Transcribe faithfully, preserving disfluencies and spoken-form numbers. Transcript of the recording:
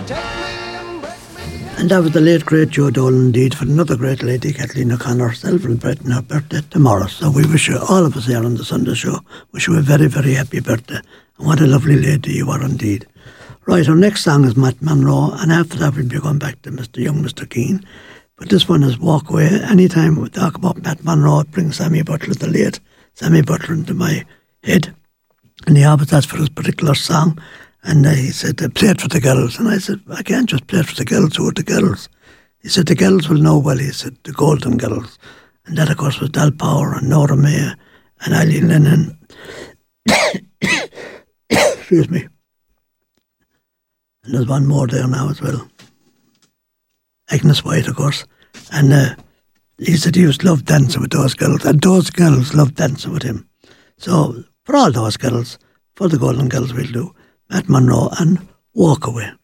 And that was the late great Joe Dolan indeed, for another great lady, Kathleen O'Connor, celebrating her birthday tomorrow. So we wish you, all of us here on the Sunday show, wish you a very, very happy birthday. And what a lovely lady you are indeed. Right, our next song is Matt Monro, and after that we'll be going back to Mister Young, Mister Keane. But this one is Walk Away. Anytime we talk about Matt Monro, it brings Sammy Butler, the late Sammy Butler, into my head. And he always asked for this particular song. And uh, he said, uh, play it for the girls. And I said, I can't just play it for the girls. Who are the girls? He said, the girls will know well. He said, the Golden Girls. And that, of course, was Del Power and Nora May and Eileen Lennon. Excuse me. And there's one more there now as well. Agnes White, of course. And uh, he said he used to love dancing with those girls. And those girls loved dancing with him. So, for all those girls, for the Golden Girls, we'll do Matt Monro and Walk Away.